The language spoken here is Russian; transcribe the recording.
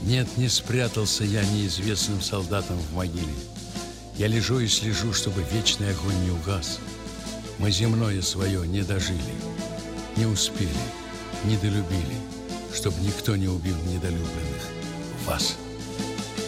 Нет, не спрятался я неизвестным солдатом в могиле. Я лежу и слежу, чтобы вечный огонь не угас. Мы земное свое не дожили, не успели, не долюбили, чтобы никто не убил недолюбленных вас.